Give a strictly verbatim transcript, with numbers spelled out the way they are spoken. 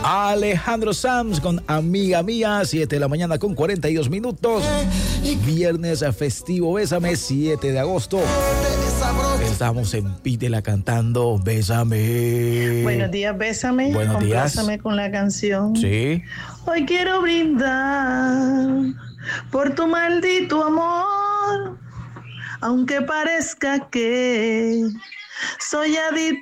Alejandro Sanz con Amiga Mía, siete de la mañana con cuarenta y dos minutos. Viernes festivo, Bésame, siete de agosto. Estamos en Pítela cantando Bésame. Buenos días, Bésame. Buenos días. Complázame con la canción. Sí. Hoy quiero brindar por tu maldito amor, aunque parezca que soy adicta